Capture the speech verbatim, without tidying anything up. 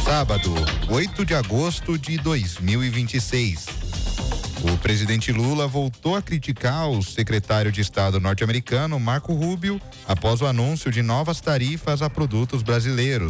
Sábado, oito de agosto de dois mil e vinte e seis. O presidente Lula voltou a criticar o secretário de Estado norte-americano, Marco Rubio, após o anúncio de novas tarifas a produtos brasileiros.